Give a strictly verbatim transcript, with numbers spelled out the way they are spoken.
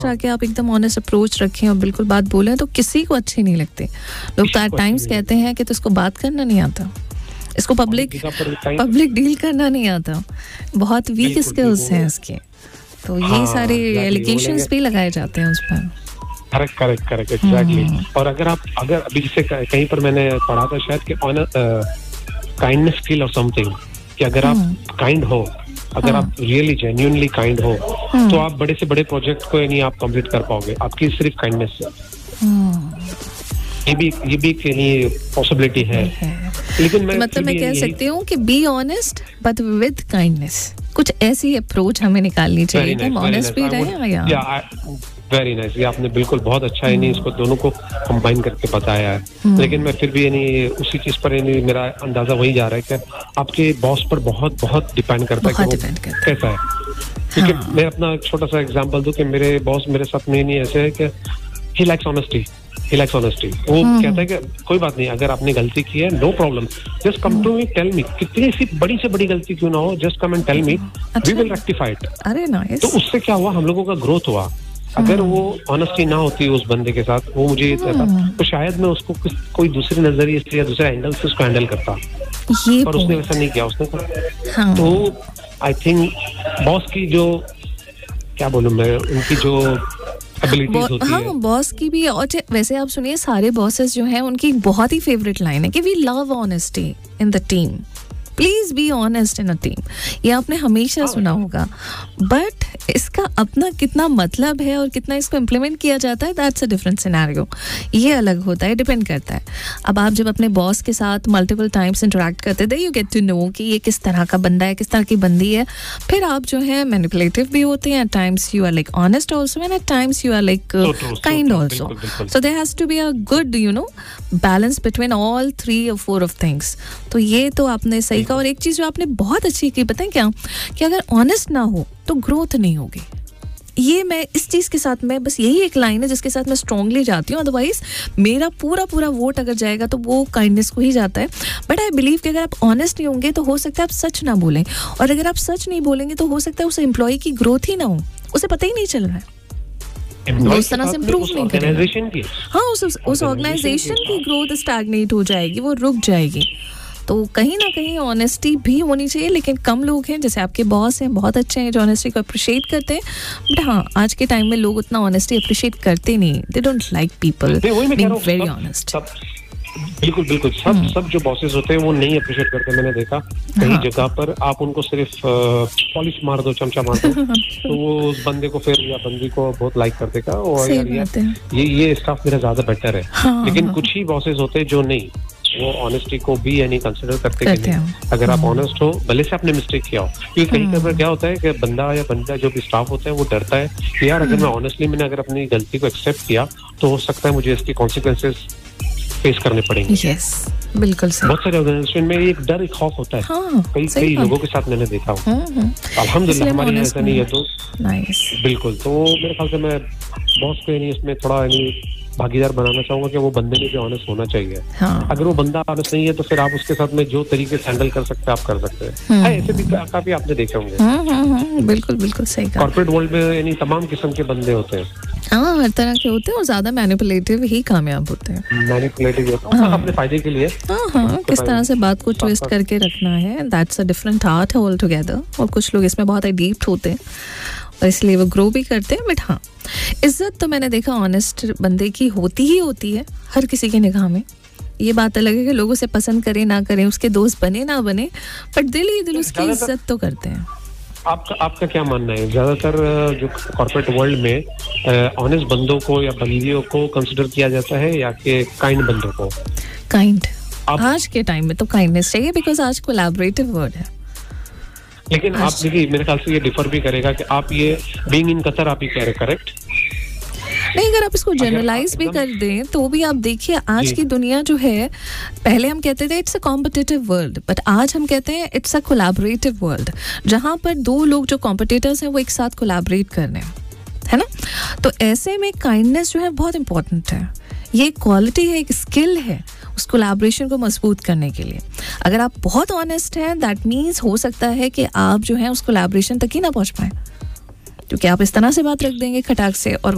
जाके आप एकदम ऑनेस्ट अप्रोच रखें और बिल्कुल बात बोलें तो किसी को अच्छी नहीं लगती. लोग तो एट टाइम्स कहते हैं कि तो इसको बात करना नहीं आता, इसको पब्लिक पब्लिक डील करना नहीं आता, बहुत वीक स्किल्स हैं इसके. तो ये सारे एलिगेशंस भी लगाए जाते हैं उस पर. Correct correct correct exactly. और अगर आप अगर अभी जैसे कहीं पर मैंने पढ़ा था शायद कि ऑन काइंडनेस स्किल और समथिंग, कि अगर आप काइंड हो, अगर आप रियली जेन्युइनली काइंड हो तो आप बड़े से बड़े प्रोजेक्ट को नहीं आप कंप्लीट कर पाओगे आपकी सिर्फ काइंडनेस से. ये भी ये भी कहीं पॉसिबिलिटी है. लेकिन मैं मतलब मैं कह सकती हूँ कि be honest but with kindness. कुछ ऐसी अप्रोच हमें निकालनी चाहिए कि हम ऑनेस्ट भी रहें. Very nice. ये आपने बिल्कुल बहुत अच्छा है नहीं इसको दोनों को कंबाइन करके बताया है. लेकिन मैं फिर भी नहीं उसी चीज पर नहीं मेरा अंदाजा वही जा रहा है कि आपके बॉस पर बहुत बहुत डिपेंड करता है कि वो कैसा है. क्योंकि हाँ. मैं अपना छोटा सा एग्जांपल दूं कि मेरे बॉस मेरे साथ में नहीं ऐसे है कि he likes honesty he likes honesty. वो कहता है कि कोई बात नहीं, अगर आपने गलती की है no problem, just come to me, tell me. कितनी सी बड़ी से बड़ी गलती क्यों ना हो, just come and tell me, we will rectify it. अरे नाइस. तो उससे क्या हुआ, हम लोगों का ग्रोथ हुआ. अगर वो ऑनेस्टी ना होती उस बंदे के साथ, वो मुझे तो शायद मैं उसको कोई दूसरे नजरिए से या दूसरे एंगल से उसको हैंडल करता. पर उसने वैसा नहीं किया. उसने हाँ. तो आई थिंक बॉस की जो क्या बोलूं मैं, उनकी जो एबिलिटीज होती है. हाँ, बॉस की भी. और वैसे आप सुनिए, सारे बॉसेस जो हैं उनकी बहुत ही फेवरेट लाइन है कि we love honesty in the team. Please be honest in a team. ये आपने हमेशा सुना होगा. बट इसका अपना कितना मतलब है और कितना इसको इम्प्लीमेंट किया जाता है, दैट्स अ डिफरेंट सिनेरियो. ये अलग होता है, डिपेंड करता है. अब आप जब अपने बॉस के साथ मल्टीपल टाइम्स इंटरेक्ट करते थे, यू गेट टू नो कि ये किस तरह का बंदा है, किस तरह की बंदी है. फिर आप जो है मैनिपुलेटिव भी होते हैं. Eight times you are like honest also and eight times you are like kind also. So there has to be a good you know balance between all three और फोर ऑफ थिंग्स. तो ये तो आपने सही. और एक चीज जो आपने बहुत अच्छी की, बताएं क्या, कि अगर ऑनेस्ट ना हो तो ग्रोथ नहीं होगी. ये मैं इस चीज के साथ में बस यही एक लाइन है जिसके साथ मैं स्ट्रांगली जाती हूँ. अदरवाइज मेरा पूरा पूरा वोट अगर जाएगा तो वो काइंडनेस को ही जाता है. बट आई बिलीव कि अगर आप ऑनेस्ट नहीं होंगे तो हो सकता है आप सच ना बोलें, और अगर आप सच नहीं बोलेंगे तो हो सकता है उस एम्प्लॉय की ग्रोथ ही ना हो, उसे पता ही नहीं चल रहा है, उस तरह से इम्प्रूव नहीं करेगा. हाँ, उस उस ऑर्गेनाइजेशन की ग्रोथ स्टैग्नेट हो जाएगी, वो रुक जाएगी. तो कहीं ना कहीं ऑनेस्टी भी होनी चाहिए. लेकिन कम लोग हैं, जैसे आपके बॉस हैं, बहुत अच्छे हैं जो ऑनेस्टी को अप्रिशिएट करते हैं. बट हाँ, आज के टाइम में लोग उतना ऑनेस्टी अप्रिशिएट करते नहीं. They don't like people being very honest. बिल्कुल बिल्कुल. सब सब जो बॉसेस होते हैं वो नहीं अप्रिशिएट करते. मैंने देखा कई जगह पर आप उनको सिर्फ पॉलिश मार दो, चमचा मार दो तो वो उस बंदे को फिर या बंदी को बहुत लाइक कर देगा. और ये ये स्टाफ मेरा ज्यादा बेटर है. लेकिन कुछ ही बॉसेस होते हैं जो नहीं, वो ऑनेस्टी को भी यानी कंसिडर करते हैं. अगर आप ऑनेस्ट हो, भले से आपने मिस्टेक किया हो. क्योंकि कहीं कभी क्या होता है कि बंदा या बंदा जो भी स्टाफ होता है वो डरता है कि यार अगर मैं ऑनेस्टली मैंने अगर अपनी गलती को एक्सेप्ट किया तो हो सकता है मुझे इसके कॉन्सिक्वेंसेस फेस करने पड़ेंगे. yes, बिल्कुल सही. बहुत सारे ऑर्गेनाइजेशन में एक डर, एक खौफ होता है. हाँ, कई कई लोगों के साथ मैंने देखा हूँ. अल्हम्दुलिल्लाह हमारे यहाँ ऐसा नहीं है. तो नाइस. बिल्कुल. तो मेरे ख्याल से मैं बॉस को यानी इसमें थोड़ा यानी भागीदार बनाना चाहूंगा कि वो बंदे में भी ऑनेस्ट होना चाहिए. हाँ. अगर वो बंदा ऑनेस्ट नहीं है तो फिर आप उसके साथ में जो तरीके से हैंडल कर सकते हैं आप कर सकते हैं. ऐसे भी काफी आपने देखे होंगे. बिल्कुल बिल्कुल सही कहा. कॉर्पोरेट वर्ल्ड में यानी तमाम किस्म के बंदे होते हैं. हाँ, हर तरह के होते हैं और ज्यादा मैनिपुलेटिव ही कामयाब होते हैं. मैनिपुलेटिव होते हैं अपने फायदे के लिए. हाँ हाँ, किस तरह से बात को ट्विस्ट करके रखना है, that's a different art all together. और कुछ लोग इसमें बहुत डीप होते हैं और इसलिए वो ग्रो भी करते हैं. बट हाँ, इज्जत तो मैंने देखा ऑनेस्ट बंदे की होती ही होती है हर किसी की निगाह में. ये बात अलग है कि लोग उसे पसंद करें ना करें, उसके दोस्त बने ना बने, बट दिल ही दिल उसकी इज्जत तो करते हैं. आपका आपका क्या मानना है? ज्यादातर जो कॉर्पोरेट वर्ल्ड में ऑनेस्ट बंदों को या बंदियों को कंसिडर किया जाता है या कि काइंड बंदों को? काइंड. आज के टाइम में तो काइंडनेस चाहिए बिकॉज आज कोलैबोरेटिव वर्ड है. लेकिन आप देखिए, मेरे ख्याल से ये डिफर भी करेगा कि आप ये बीइंग इन कतर आप ही कह रहे, करेक्ट? नहीं, अगर आप इसको जनरलाइज भी कर दें तो भी आप देखिए आज की दुनिया जो है, पहले हम कहते थे it's a competitive world, but आज हम कहते हैं इट्स अ कोलैबोरेटिव वर्ल्ड, जहां पर दो लोग जो कॉम्पिटिटर्स हैं वो एक साथ कोलैबोरेट कर रहे हैं, है ना. तो ऐसे में काइंडनेस जो है बहुत इंपॉर्टेंट है. ये एक क्वालिटी है, एक स्किल है उस कोलैबोरेशन को मजबूत करने के लिए. अगर आप बहुत ऑनेस्ट हैं, दैट मीन्स हो सकता है कि आप जो है उस कोलैबोरेशन तक ही ना पहुंच पाए, क्योंकि आप इस तरह से बात रख देंगे खटाक से और